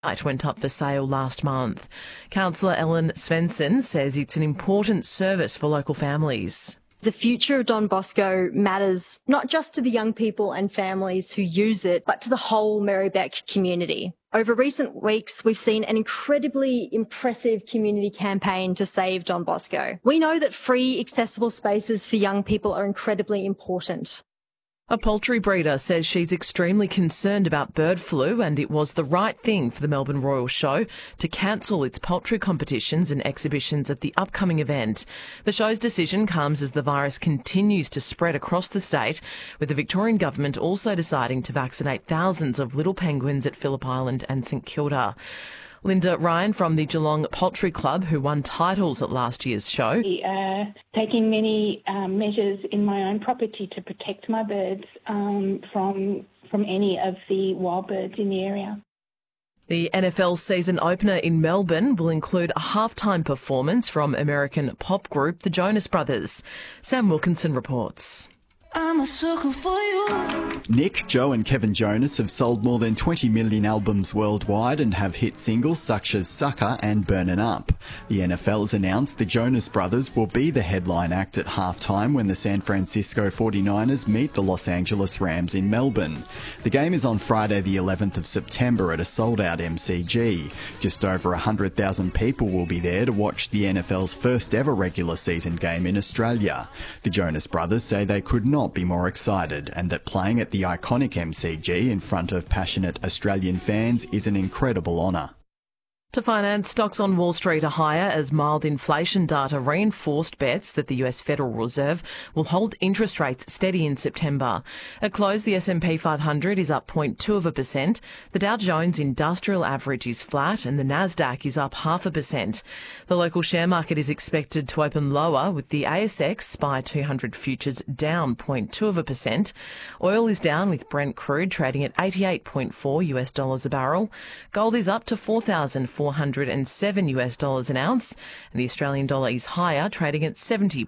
It went up for sale last month. Councillor Ellen Svensson says it's an important service for local families. The future of Don Bosco matters not just to the young people and families who use it, but to the whole Merri-bek community. Over recent weeks, we've seen an incredibly impressive community campaign to save Don Bosco. We know that free, accessible spaces for young people are incredibly important. A poultry breeder says she's extremely concerned about bird flu, and it was the right thing for the Melbourne Royal Show to cancel its poultry competitions and exhibitions at the upcoming event. The show's decision comes as the virus continues to spread across the state, with the Victorian government also deciding to vaccinate thousands of little penguins at Phillip Island and St Kilda. Linda Ryan from the Geelong Poultry Club, who won titles at last year's show. We are taking many measures in my own property to protect my birds from any of the wild birds in the area. The NFL season opener in Melbourne will include a halftime performance from American pop group The Jonas Brothers. Sam Wilkinson reports. I'm a sucker for you. Nick, Joe and Kevin Jonas have sold more than 20 million albums worldwide and have hit singles such as Sucker and Burnin' Up. The NFL has announced the Jonas Brothers will be the headline act at halftime when the San Francisco 49ers meet the Los Angeles Rams in Melbourne. The game is on Friday the 11th of September at a sold-out MCG. Just over 100,000 people will be there to watch the NFL's first ever regular season game in Australia. The Jonas Brothers say they could not be more excited, and that playing at the iconic MCG in front of passionate Australian fans is an incredible honour. To finance, stocks on Wall Street are higher as mild inflation data reinforced bets that the US Federal Reserve will hold interest rates steady in September. At close, the S&P 500 is up 0.2%, the Dow Jones Industrial Average is flat and the Nasdaq is up 0.5%. The local share market is expected to open lower, with the ASX SPI 200 futures down 0.2%. Oil is down, with Brent crude trading at $88.4 US dollars a barrel. Gold is up to $4,407 US dollars an ounce, and the Australian dollar is higher, trading at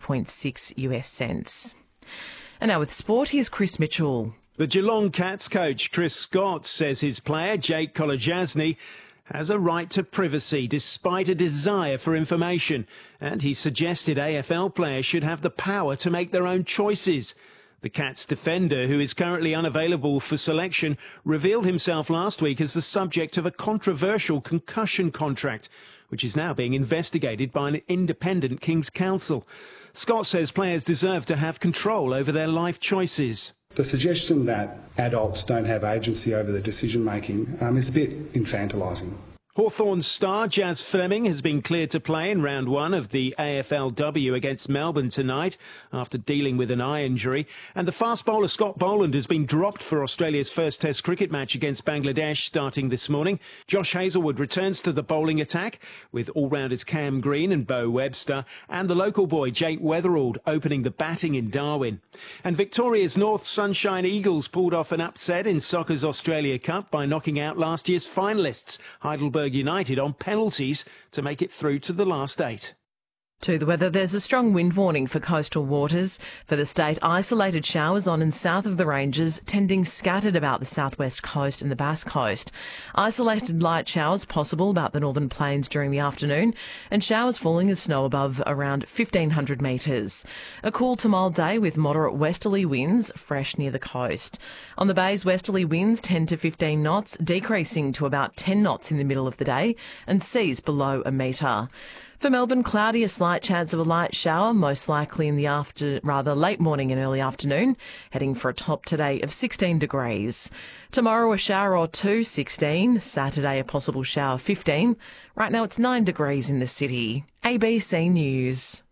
70.6 US cents. And now with sport, here's Chris Mitchell. The Geelong Cats coach Chris Scott says his player Jake Kolodjasny has a right to privacy despite a desire for information, and he suggested AFL players should have the power to make their own choices. The Cats defender, who is currently unavailable for selection, revealed himself last week as the subject of a controversial concussion contract, which is now being investigated by an independent King's Counsel. Scott says players deserve to have control over their life choices. The suggestion that adults don't have agency over their decision-making is a bit infantilising. Hawthorns star Jazz Fleming has been cleared to play in round one of the AFLW against Melbourne tonight after dealing with an eye injury. And the fast bowler Scott Boland has been dropped for Australia's first Test cricket match against Bangladesh starting this morning. Josh Hazlewood returns to the bowling attack with all-rounders Cam Green and Beau Webster, and the local boy Jake Weatherald opening the batting in Darwin. And Victoria's North Sunshine Eagles pulled off an upset in soccer's Australia Cup by knocking out last year's finalists, Heidelberg United, on penalties to make it through to the last 8. To the weather, there's a strong wind warning for coastal waters. For the state, isolated showers on and south of the ranges, tending scattered about the southwest coast and the Bass Coast. Isolated light showers possible about the northern plains during the afternoon, and showers falling as snow above around 1,500 metres. A cool to mild day with moderate westerly winds, fresh near the coast. On the bays, westerly winds 10 to 15 knots, decreasing to about 10 knots in the middle of the day, and seas below a metre. For Melbourne, cloudy, a slight chance of a light shower, most likely in the late morning and early afternoon, heading for a top today of 16 degrees. Tomorrow, a shower or two, 16. Saturday, a possible shower, 15. Right now, it's 9 degrees in the city. ABC News.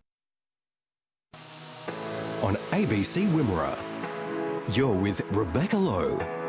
On ABC Wimmera, you're with Rebecca Lowe.